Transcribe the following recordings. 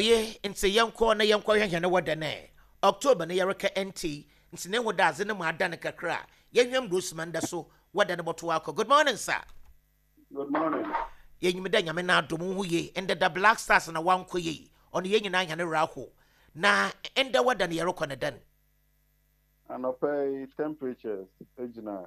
Oye, nse yanko na yanko hwehwe wada na. October na yereka NT, nse ne hoda aze ne mu ada ne kakra. Yenhwem Grossman da so wada ne boto akọ. Good morning, sir. Good morning. Yenyimeda nyame na adom hu ye. Ende the Black Stars na wanko ye. Ono yenyina hwane raho. Na ende wada ne yereko ne dan. Anopay temperatures ejina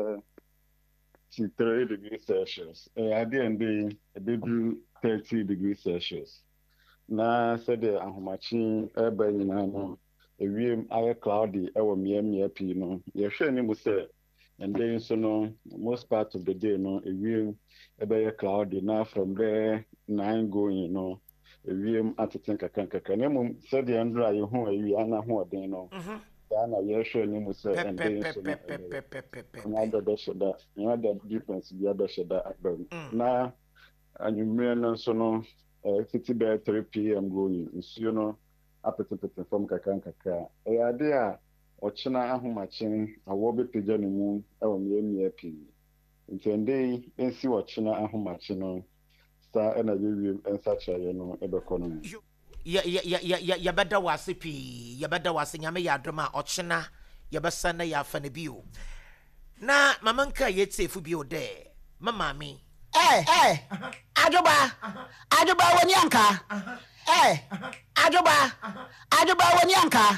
3 degrees Celsius. At the end they do 30 degrees Celsius. Na said ahomachi ebe nyina no ewiem aye cloudy ewo mia pii no. Ye hwe ni mu say and then so no most part of the day no ewiem ebe cloudy na from there 9 going no ewiem ateten kakaka na mu said the andra ye ho ewi ana ho odin no. Ana yesho ni mu say and then so na the difference the other shada abem na anyumre no so no 3 p.m. going nsuo no apetepete from kakra ade a ochina ahomachin awo bepeja ne mu ewo mie pii ntende ensi ochina ahomachin no sa na yewie ensa chaye no ebekọ no ya bada wase pi ya bada wase nyame ya adoma ochina ya basa na ya afa ne bio na mama nka ye tsefu bio de mama mi ajoba woni anka ajoba woni anka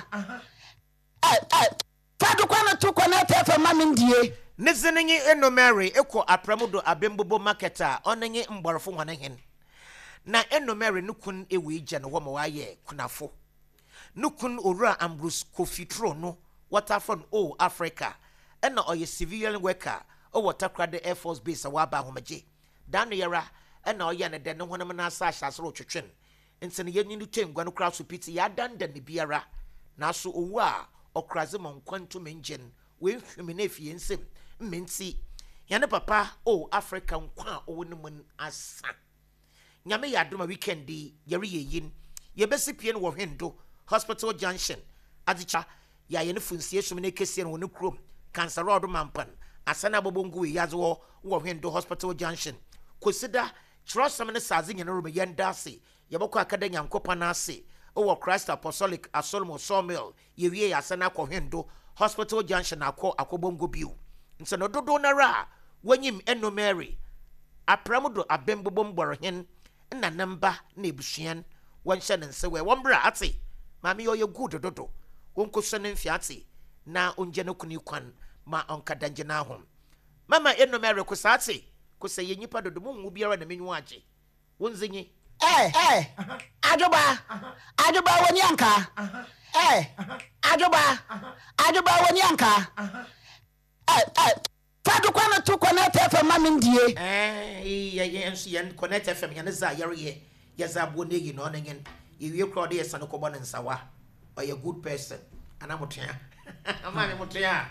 fadu kwana tu kwana tefa mami ndie nezenenyi enomary eko apramudo abembobo marketa onenye mborofo hwane hen na enomary nukun ewe ija no wo waye kunafo nukun owura Ambrose Kofitro no waterfront Africa ena oye civilian worker o Waterkrade Air Force Base awaba homaje dano yara ena oye ne de no honam na asa asasoro twetwen nsene yenyi no tengwa no kra so piti ya danda ne biara na so owu a okraze mon kwanto menjen we hweme na fie nsem mmenti yane papa Africa nkwa owo ne mun asa nyame ya adoma weekend yare yeyin yebesipie no wo hwendo hospital junction adicha ya ye ne funsie som ne kesie no ne krom cancer road mampan asana bobongu yaze wo hwendo hospital junction kosida trosam ne saze nyane ro yenda ase yebokọ akada nyankopa na ase o Christ Apostolic Asolomo Sawmill yewie ya asana kọ hwendo hospital junction akobongo biu nse no dodo na ra wanyim enomary apramudo abembobo mborohen na namba na ebusuan wonhye ne nse we wombra ate mami yo ye good dodo wonkoso ne mfiate na onje ne kuni kwan ma onkadanje na hom mama enomary ko saate ko se ye nyipa dodo mu biara na menyu age wonzenyi ajoba woni anka ajoba woni anka fadu kwana tu kwana tefa mami ndie ye enso ye connect FM ye ne za yare ye za bo ne yi no nenyen ye wie crowd ye sano ko bona nsawa or a good person anamotea amane motea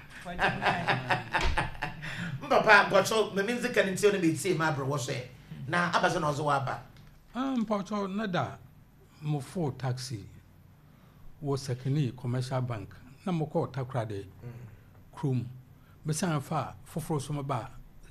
papa bocho me minzi kan ntio ne beti ma bro wo se na abazo no zo aba Pacho nada mo for taxi was secondly commercial bank na mo call Takrade Krum me san fa foforo so ba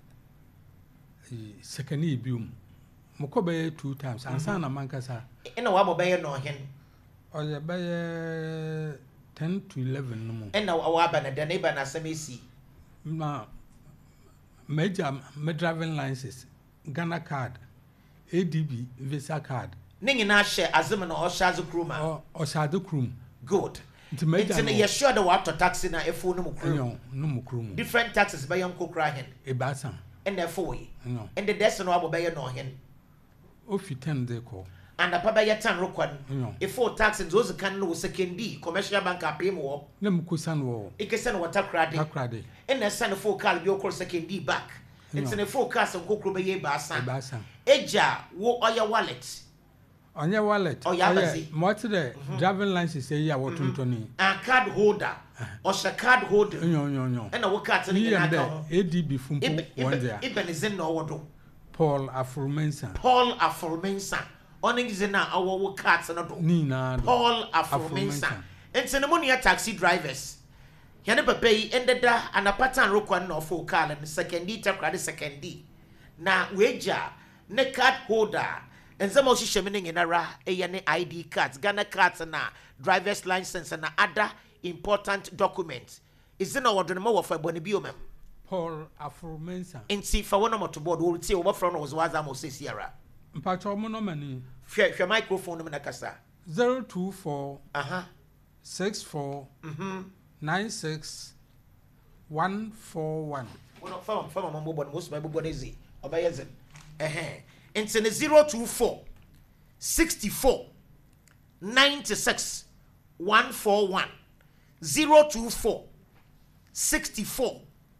secondly bium mo ko be 2 times ansa na mankasa ina wa mo be no hen o ye be 10 to 11 no mo ina wa ba na de na ba na semesi na major me driving license Ghana card ADB visa card ningi na hye azem na oshaze kruma oshaze krum good it's na you sure the water taxi na efo no krum no mo krum different taxes by yon kokra hen e ba sam and therefore no and the desk no abobe no hen o fi 10 dey call and apaba ye tan rokwan efo taxes those can no secondary commercial bank apem wo na mo kusan wo ikese no Takrade and na san fo car bi okor secondary back it's na fo car san kokro be ye ba san eja wo oya wallet on your wallet oh yeah what the driving license say ya what Tony a card holder or a card holder no and a work at the ADB fumpo one there even is in no Paul Aformensa on is in our work cards and Nina Paul Aformensa it's an ammonia taxi drivers Yana pay ended and a pattern rokwan no for car and second D Takrade second D na wager ne card holder enzama o hihye me ne nyinara eye ne ID cards, Ghana cards na driver's license na other important documents. Is it no what no wo fa boni bi o mem? Paul Afromensa. Nti fa wono moto board wo tie wo from no was waza mo sesiara. Mpacho mo no mani. Hwe microphone no na kasa. 024 Aha. 64 96 141. Wono fa mo board mo so ba board ezi. Obayeze. Nti ne 024 64 96 141 024 64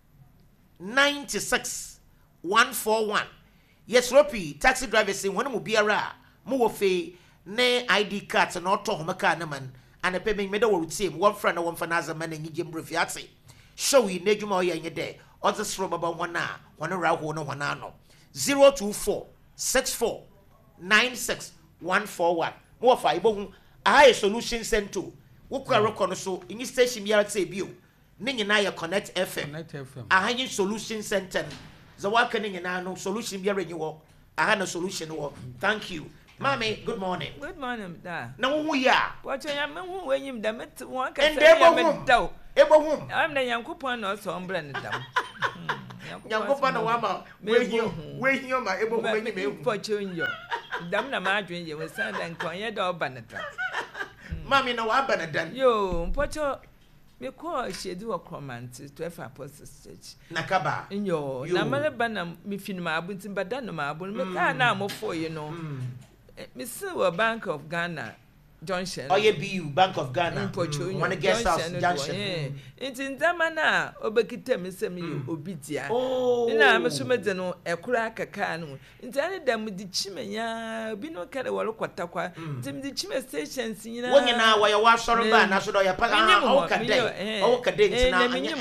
96 141. Yes, Ropi, taxi driver say one mo biara mo wo fe ne ID card na auto ho maka na man and pe me da wo team one friend na one fanaza man ngi jembre fiate show yi na dwuma o ye de other sro baba one na one ra ho no one ano 024 64 96 141 mo fa ibohu a solution center wo kwa record so in station biara say bio ne nyina ya Connect FM ahanyi solution center za waka ne nyina no solution biara nyi wo aha na solution wo. Thank you Mami. Good morning. Good morning da na wo ya watch ya me hu wenyim da met won ka and say ya me daw ebohum am na yankopon na so ombre ne dam Nyankopa na wama we ma ebohum enyim ehu pochonyo dam na ma adwen ye we san da nkonye da oba ne dam Mami na wa ba na dan yo pocho me ko shedi wo comment 12 apostles church nakaba yo na mare ba na me finima abunti bada no ma abun me ka na amofo ye no me see wo Bank of Ghana Junction. Oh yeah, BU Bank of Ghana. One guest house junction. It's in Zamana obekita me se me obitia. Oh. Ina me so mede no ekura kaka no. Ntane dem di chimenya bi no kare wo kwatakwa. Tim di chime stations nyina. Wonye na wa ya wa soro ba na so do ya pa o ka dey. O ka dey ntina anya.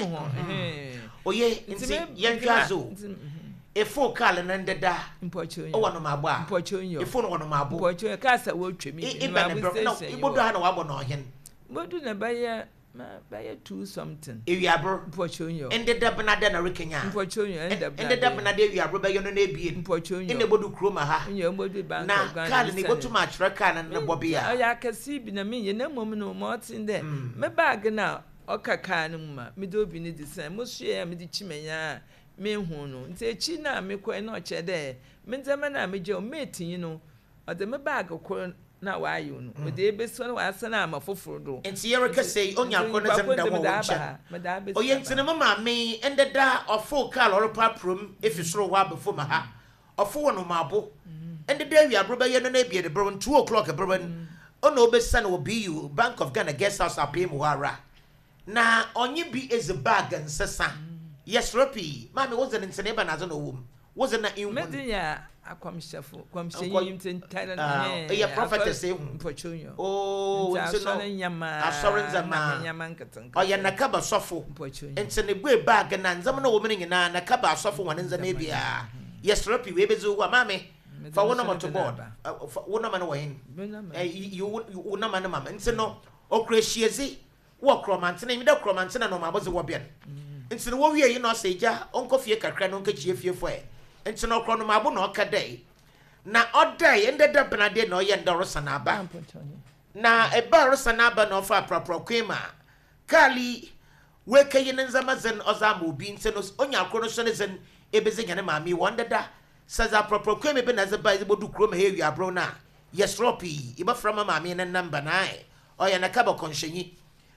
Oye, nti yentwazo. Efo kale na ndeda mpocho o wono magba mpocho nyo efo no wono mabu mpocho kasa wo twemi ibodu ha na wabo no hen bodu na baye 2 something ewiabro mpocho nyo ndeda benada na rekenya mpocho nyo ndeda benada ewiabro baye no na ebie mpocho nyo ine bodu kroma ha nyo bodu Bank na of Ghana kale ni botu ma chira kale na bobia ya kasi bi na me ye na mom no mo tin de me bag na okaka no ma me do bi ni design mo so ya me di chimenya me hu no nti echi na me kɔ na ɔkyɛ dɛ me nzama na me gye o metin no ɔde me bag kɔ na wa ayo no o de ebeso na wa asana ama foforo do nti yereka say onya kɔ na zam da wo nkyɛ o ye ntine mama me endeda ɔfo kal ɔrepa prom efi soro wa abefo ma ha ɔfo wo no mabo endeda wi abroba ye no na ebie de bro 2 o'clock bro ona obesa na obi you Bank of Ghana guest house apem wara na onye bi is a bag nsesa. Yes, Ropi. Mami wasn't in Seneba Nazano womb. Wasn't that in Media? A comshafo, comshing in Thailand. A prophetess, Pochunyo. Oh, Yama, assurance a man, Yamankaton. or Yanakaba Sofo, Pochun. and send a way back and Zamano woman in Nakaba Sofo one in the Nabia. Yes, Ropi, we bezu, Mammy. For one of to board. One of away. You would not man a mamma. And so no, O Cresciazi, walk romance, name the romance, and no, I was a wobian. Nti no wo wie yi no seja onko fie kakra no nka chie fie foe nti no kro no mabo no ka dai na odai endeda benade no ye ndoro sanaba na eba ro sanaba no fa propro kwema kali we kayi nzama zen ozama obi nti no onya kro no so ne zen ebeze nyane maami wondeda saza propro kwema be na zeba ibodu kro ma he wi abro na yesropi iba frama maami ne number na oya na kaba konshenyi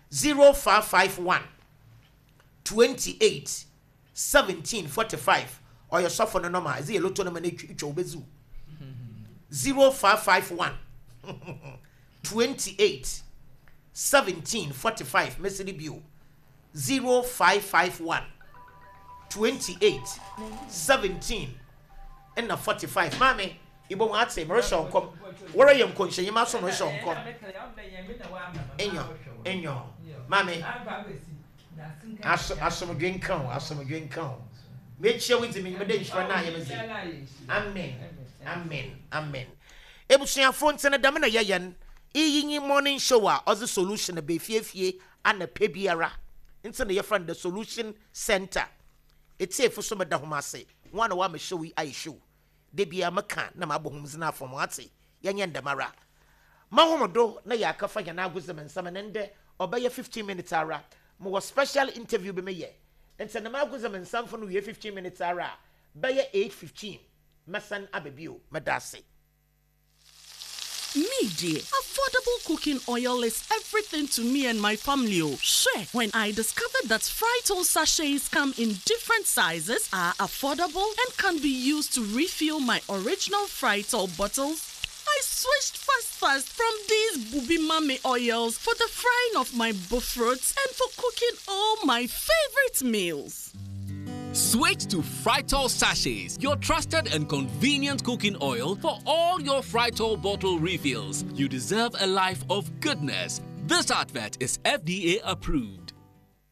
0551 28 17 45 or your soft phone number is a lot of money bezu 0551 28 17 45 message bill 0551 28 17 and 45 mami ibo wa atse meresha onkom wora yem konshe yema so meresha onkom enyo mami asom dwen kan make sure we me dey nsura na yem say amen ebusuafo ntene dam na yeyen iyinyi morning show a oz solution be fiefie ana pebiara ntene ye friend the solution center it's a for some da homa say one wa me show I show de bia maka na mabɔ hum zina afɔm ate yɛnyɛ ndamara mahomodo na yɛ akafa yɛn aguzem nsɛm ne ndɛ ɔbɛyɛ 15 minutes ara mo wɔ special interview bi me yɛ nti na maguzem nsɛm fo no yɛ 15 minutes ara bɛyɛ 8:15 mɛsan ababio medase. Me, dear, affordable cooking oil is everything to me and my family. Sure, when I discovered that Frytol sachets come in different sizes, are affordable, and can be used to refill my original Frytol bottles, I switched fast from these Bubi Mami oils for the frying of my buffroots and for cooking all my favorite meals. Switch to Frytol sachets, your trusted and convenient cooking oil for all your Frytol bottle refills. You deserve a life of goodness. This advert is FDA approved.